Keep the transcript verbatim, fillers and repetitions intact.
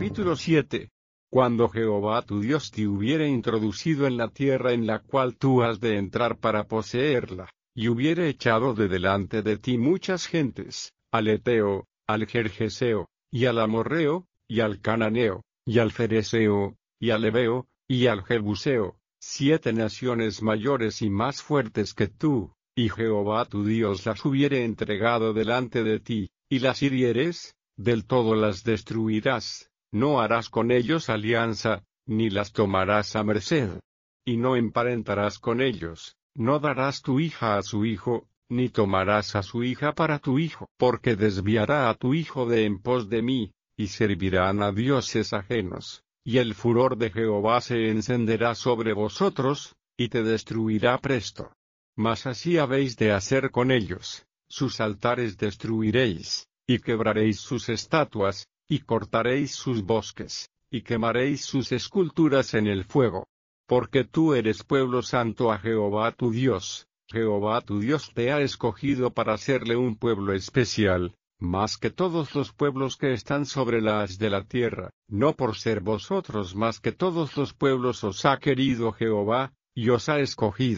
Capítulo siete. Cuando Jehová tu Dios te hubiere introducido en la tierra en la cual tú has de entrar para poseerla, y hubiere echado de delante de ti muchas gentes, al Eteo, al Gergeseo, y al Amorreo, y al Cananeo, y al Fereseo, y al Heveo, y al Jebuseo, siete naciones mayores y más fuertes que tú, y Jehová tu Dios las hubiere entregado delante de ti, y las hirieres, del todo las destruirás. No harás con ellos alianza, ni las tomarás a merced. Y no emparentarás con ellos, no darás tu hija a su hijo, ni tomarás a su hija para tu hijo, porque desviará a tu hijo de en pos de mí, y servirán a dioses ajenos, y el furor de Jehová se encenderá sobre vosotros, y te destruirá presto. Mas así habéis de hacer con ellos, sus altares destruiréis, y quebraréis sus estatuas, y cortaréis sus bosques, y quemaréis sus esculturas en el fuego. Porque tú eres pueblo santo a Jehová tu Dios, Jehová tu Dios te ha escogido para serle un pueblo especial, más que todos los pueblos que están sobre la haz de la tierra, no por ser vosotros más que todos los pueblos os ha querido Jehová, y os ha escogido.